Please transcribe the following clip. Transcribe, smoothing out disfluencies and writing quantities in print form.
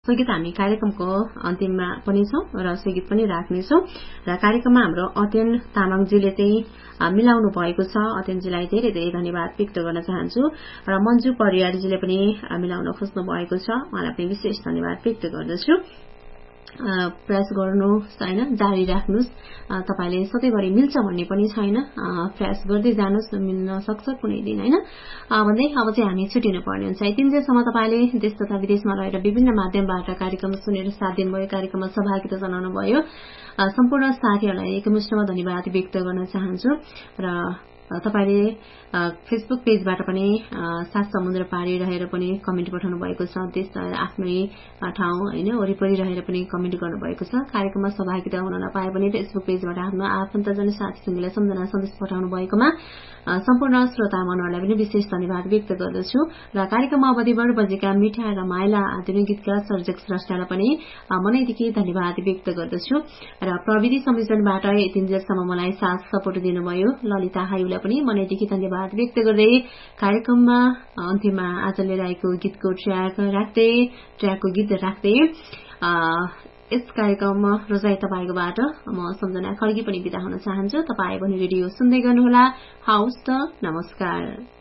गीत हामी कार्यक्रमको अन्तिममा पनि छौं र गीत पनि राख्नेछौं र कार्यक्रममा हाम्रो अत्यन तामाङजीले चाहिँ मिलाउनु भएको छ। अत्यनजीलाई धेरै धेरै धन्यवाद व्यक्त गर्न चाहन्छु र मन्जु परियारजीले पनि मिलाउन खोज्नु भएको छ, उहाँलाई पनि विशेष धन्यवाद व्यक्त गर्दछु। प्रयास गर्नुहोस् हैन, जारी राख्नुहोस्। तपाईले सधैँभरि मिल्छ भन्ने पनि छैन, प्रयास गर्दै जानुहोस्, मिल्न सक्छ कुनै दिन हैन भन्दै अब चाहिँ हामी छुटिनु पर्ने हुन्छ। यतिन्जेलसम्म तपाईले देश तथा विदेशमा रहेर विभिन्न माध्यमबाट कार्यक्रम सुनेर साथ दिनुभयो, कार्यक्रममा सहभागिता जनाउनु भयो। सम्पूर्ण साथीहरूलाई एकमुष्टमा धन्यवाद व्यक्त गर्न चाहन्छु र तपाईले फेसबुक पेजबाट पनि सात समुद्र पारी रहेर पनि कमेन्ट पठाउनु भएको छ। देश आफ्नै ठाउँ हैन वरिपरि रहेर पनि कमेन्ट गर्नु भएको छ। कार्यक्रममा सहभागिता हुन नपाए पनि फेसबुक पेजबाट आफ्नो आफन्तजन साथीसँगलाई सम्झना सन्देश पठाउनु भएकोमा सम्पूर्ण श्रोता मनहरूलाई पनि विशेष धन्यवाद व्यक्त गर्दछु र कार्यक्रममा अवधिभर बजेका मिठा र माइला आधुनिक गीतका सर्जक स्रष्टालाई पनि मनैदेखि धन्यवाद व्यक्त गर्दछु र प्रविधि संयोजनबाट यतिन्जेलसम्म मलाई साथ सपोर्ट दिनुभयो ललिता हायुलाई पनि मनैदेखि धन्यवाद व्यक्त गर्दै कार्यक्रममा अन्तिममा आज लिएर आएको गीतको ट्र्याकको गीत राख्दै यस कार्यक्रममा रोजाई तपाईकोबाट म सम्झना खड्गी पनि बिदा हुन चाहन्छु। तपाई पनि रेडियो सुन्दै गर्नुहोला। हवस् त, नमस्कार।